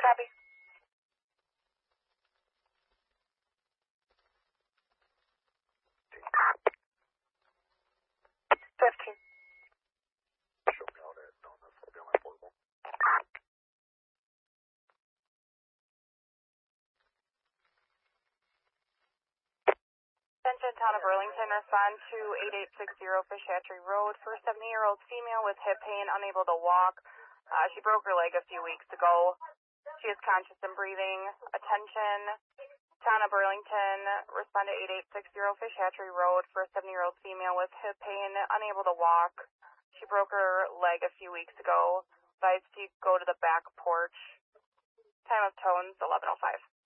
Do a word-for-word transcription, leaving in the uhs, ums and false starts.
Copy. Fifteen. Show me how that done. This will be on my portable. Attention, Town of Burlington, respond to eight eight six zero Fish Hatchery Road for a seventy-year-old female with hip pain, unable to walk. Uh, she broke her leg a few weeks ago. She is conscious and breathing. Attention, Town of Burlington, respond to eight eight six zero Fish Hatchery Road for a seventy-year-old female with hip pain, unable to walk. She broke her leg a few weeks ago. Advised to go to the back porch. Time of tones, eleven oh five.